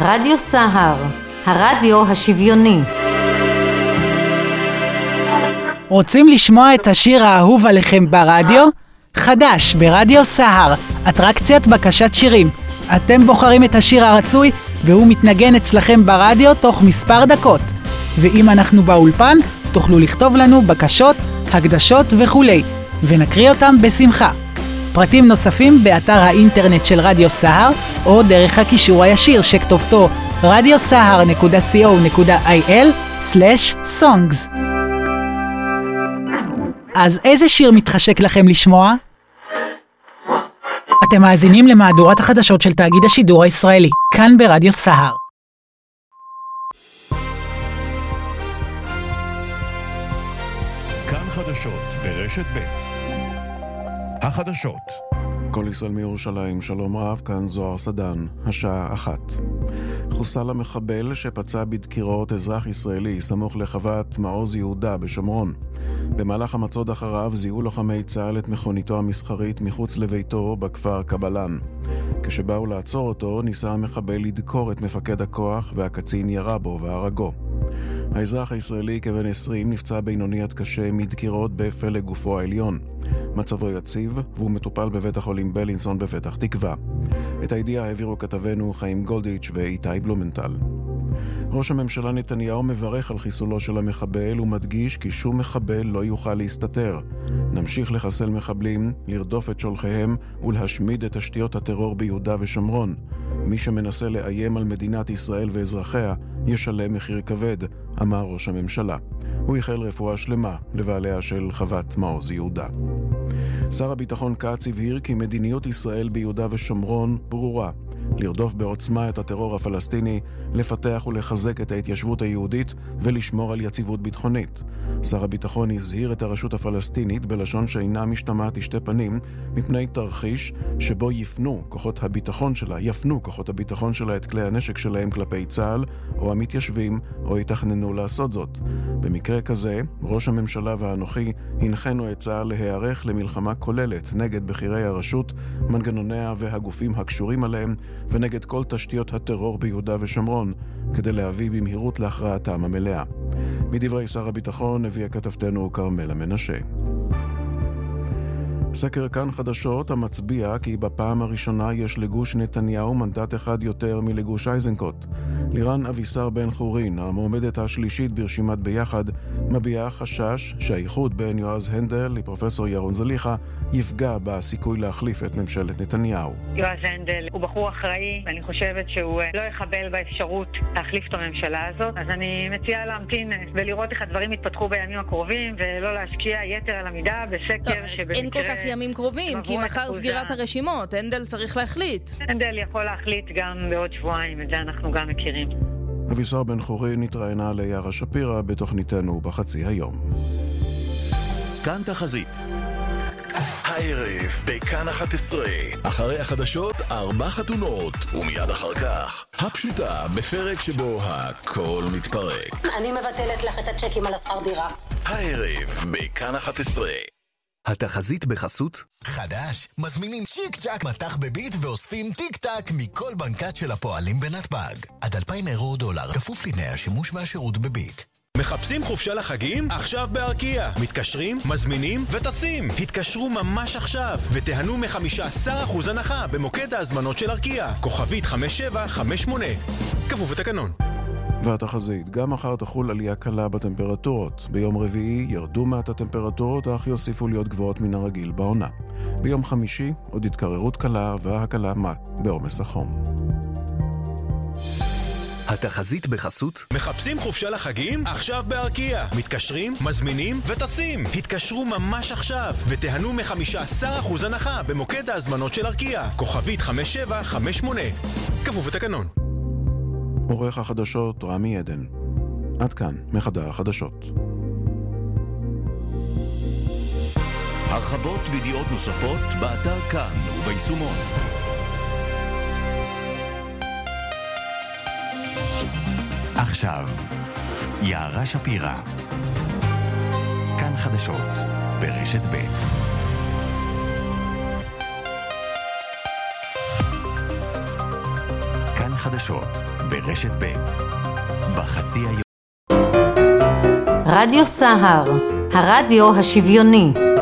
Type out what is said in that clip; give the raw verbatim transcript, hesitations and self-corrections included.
רדיו סהר, הרדיו השוויוני. רוצים לשמוע את השיר האהוב עליכם ברדיו? חדש ברדיו סהר, אטרקציית בקשת שירים. אתם בוחרים את השיר הרצוי והוא מתנגן אצלכם ברדיו תוך מספר דקות. ואם אנחנו באולפן, תוכלו לכתוב לנו בקשות, הקדשות וכולי, ונקריא אותם בשמחה. פרטים נוספים באתר האינטרנט של רדיו סהר, או דרך הקישור הישיר שכתובתו רדיו סהר נקודה סי או נקודה איי אל סלש סונגס. אז איזה שיר מתחשק לכם לשמוע? אתם מאזינים למהדורת החדשות של תאגיד השידור הישראלי, כאן ברדיו סהר. כאן חדשות ברשת ב'. החדשות. כל ישראל מירושלים, שלום רב, כאן זוהר סדן, השעה אחת. חוסל המחבל שפצע בדקירות אזרח ישראלי סמוך לחוות מעוז יהודה בשומרון. במהלך המצוד אחריו זיהו לוחמי צה"ל את מכוניתו המסחרית מחוץ לביתו בכפר קבלן. כשבאו לעצור אותו ניסה המחבל לדקור את מפקד הכוח והקצין ירה בו והרגו. האזרח הישראלי כבן עשרים נפצע בינוני עד קשה מדקירות בפלג גופו העליון. מצבו יציב והוא מטופל בבית החולים בלינסון בפתח תקווה. את הידיעה העבירו כתבנו חיים גולדיץ' ואיתי בלומנטל. ראש הממשלה נתניהו מברך על חיסולו של המחבל ומדגיש כי שום מחבל לא יוכל להסתתר. נמשיך לחסל מחבלים, לרדוף את שולחיהם ולהשמיד את תשתיות הטרור ביהודה ושומרון. מי שמנסה לאיים על מדינת ישראל ואזרחיה ישלם מחיר כבד, אמר ראש הממשלה. הוא איחל רפואה שלמה לבעליה של חוות מעוז יהודה. שר הביטחון כץ הבהיר כי מדיניות ישראל ביהודה ושומרון ברורה. לרדוף בעוצמה את הטרור הפלסטיני, לפתח ולחזק את ההתיישבות היהודית ולשמור על יציבות ביטחונית. שר הביטחון הזהיר את הרשות הפלסטינית בלשון שאינה משתמעת לשתי פנים מפני תרחיש שבו יפנו כוחות הביטחון שלה, יפנו כוחות הביטחון שלה את כלי הנשק שלהם כלפי צה"ל או המתיישבים או יתכננו לעשות זאת. במקרה כזה, ראש הממשלה ואנוכי הנחינו את צה"ל להיערך למלחמה כוללת נגד בחירי הרשות, מנגנוניה והגופים הקשורים עליהם ונגד כל תשתיות הטרור ביהודה ושומרון, כדי להביא במהירות להכרעתם המלאה. מדברי שר הביטחון הביאה כתבתנו קרמלה מנשה. סקר כאן חדשות המצביע כי בפעם הראשונה יש לגוש נתניהו מנדט אחד יותר מלגוש איזנקוט. לירן אבישר בן חורין, המועמדת השלישית ברשימת ביחד, מביעה חשש שהאיחוד בין יועז הנדל לפרופסור ירון זליכה יפגע בסיכוי להחליף את ממשלת נתניהו. יועז הנדל הוא בחור אחראי, ואני חושבת שהוא לא יחבל באפשרות להחליף את הממשלה הזאת. אז אני מציעה להמתין ולראות איך הדברים יתפתחו בימים הקרובים, ולא להשקיע יתר על המידה בסקר שבמקרה... אין כל כך ימים קרובים, כי מחר סגירת הרשימות, הנדל צריך להחליט. הנדל יכול להחליט גם בעוד שבועיים, את זה אנחנו גם מכירים. אבישר בן חורין התראיינה ליערה שפירא בתוכניתנו בחצי היום. כאן תחזית. הערב בכאן אחת עשרה. אחרי החדשות ארבע חתונות, ומיד אחר כך הפשוטה בפרק שבו הכל מתפרק. אני מבטלת לך את הצ'קים על השכר דירה. הערב בכאן אחת עשרה. התחזית בחסות חדש, מזמינים צ'יק צ'ק מתח בביט ואוספים טיק טק מכל בנקת של הפועלים בנתב"ג. עד אלפיים אירו דולר, כפוף לתנאי השימוש והשירות בביט. מחפשים חופשה לחגים? עכשיו בארקיע. מתקשרים, מזמינים וטסים. התקשרו ממש עכשיו ותיהנו מ-חמישה עשר אחוז הנחה במוקד ההזמנות של ארקיע. כוכבית חמש שבע חמש שמונה. כפוף לתקנון. והתחזית, גם מחר תחול עלייה קלה בטמפרטורות. ביום רביעי ירדו מעט הטמפרטורות, אך יוסיפו להיות גבוהות מן הרגיל בעונה. ביום חמישי עוד התקררות קלה והקלה מה בעומס החום. התחזית בחסות מחפשים חופשה לחגים? עכשיו בארקיע. מתקשרים, מזמינים וטסים. התקשרו ממש עכשיו ותיהנו מ-חמישה עשר אחוז הנחה במוקד ההזמנות של ארקיע. כוכבית חמש שבע חמש שמונה. כפוף לתקנון. עורך החדשות רמי עדן. עד כאן מחדר החדשות. הרחבות וידיעות נוספות באתר כאן וביישומון. עכשיו יערה שפירא. כאן חדשות ברשת ב'. כאן חדשות ברשת ב' בחצי היום. רדיו סהר, הרדיו השוויוני.